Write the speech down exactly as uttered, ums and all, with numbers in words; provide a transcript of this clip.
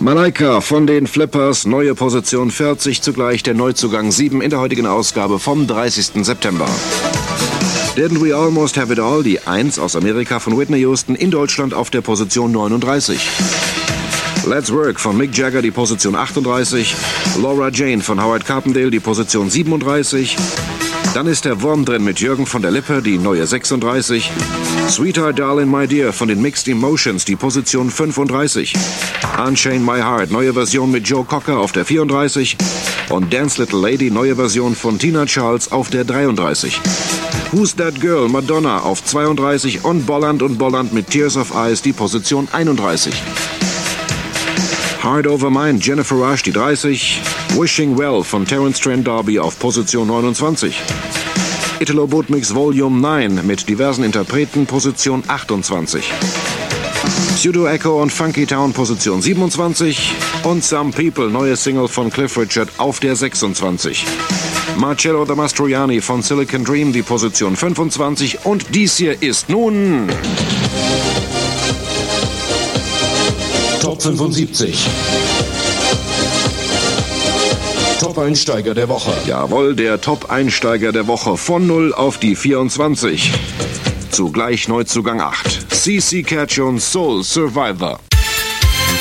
Malaika von den Flippers, neue Position vierzig, zugleich der Neuzugang sieben in der heutigen Ausgabe vom dreißigsten September. Didn't We Almost Have It All, die eins aus Amerika von Whitney Houston, in Deutschland auf der Position neununddreißig. Let's Work von Mick Jagger, die Position achtunddreißig. Laura Jane von Howard Carpendale, die Position siebenunddreißig. Dann ist der Wurm drin mit Jürgen von der Lippe, die neue sechsunddreißig. Sweetheart Darling My Dear von den Mixed Emotions, die Position fünfunddreißig. Unchain My Heart, neue Version mit Joe Cocker auf der vierunddreißig. Und Dance Little Lady, neue Version von Tina Charles auf der dreiunddreißig. Who's That Girl, Madonna auf zweiunddreißig und Bolland und Bolland mit Tears of Ice, die Position einunddreißig. Heart Over Mine, Jennifer Rush, die dreißig. Wishing Well von Terence Trent D'Arby auf Position neunundzwanzig. Italo Boot Mix Volume neun mit diversen Interpreten, Position achtundzwanzig. Pseudo Echo und Funky Town, Position siebenundzwanzig. Und Some People, neue Single von Cliff Richard auf der sechsundzwanzig. Marcello the Mastroianni von Silicon Dream, die Position fünfundzwanzig. Und dies hier ist nun Top fünfundsiebzig. Top-Einsteiger der Woche. Jawohl, der Top-Einsteiger der Woche von null auf die vierundzwanzig. Zugleich Neuzugang acht. C C Catch und Soul Survivor.